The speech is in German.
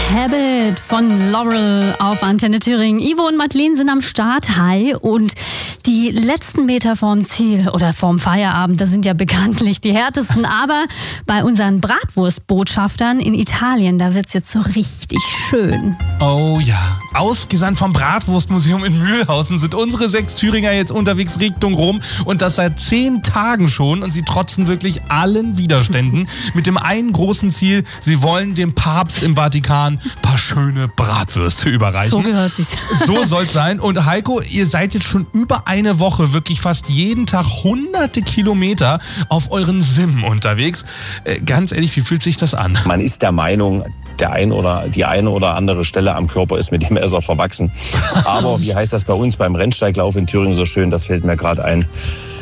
Habit von Laurel auf Antenne Thüringen. Ivo und Madeleine sind am Start. Hi. Und die letzten Meter vorm Ziel oder vorm Feierabend, das sind ja bekanntlich die härtesten. Aber bei unseren Bratwurstbotschaftern in Italien, da wird's jetzt so richtig schön. Oh ja, ausgesandt vom Bratwurstmuseum in Mühlhausen sind unsere 6 Thüringer jetzt unterwegs Richtung Rom und das seit 10 Tagen schon und sie trotzen wirklich allen Widerständen mit dem einen großen Ziel, sie wollen dem Papst im Vatikan ein paar schöne Bratwürste überreichen. So gehört sich's. So soll's sein. Und Heiko, ihr seid jetzt schon über eine Woche wirklich fast jeden Tag hunderte Kilometer auf euren Sim unterwegs. Ganz ehrlich, wie fühlt sich das an? Man ist der Meinung, die eine oder andere Stelle am Körper ist mit dem Messer verwachsen. Aber wie heißt das bei uns beim Rennsteiglauf in Thüringen so schön, das fällt mir gerade ein.